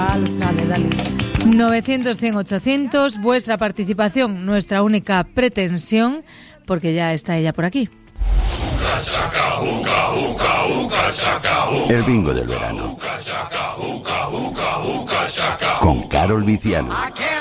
falsa de Dalí. 900, 100, 800, vuestra participación, nuestra única pretensión, porque ya está ella por aquí. El bingo del verano. Con Carol Viciano.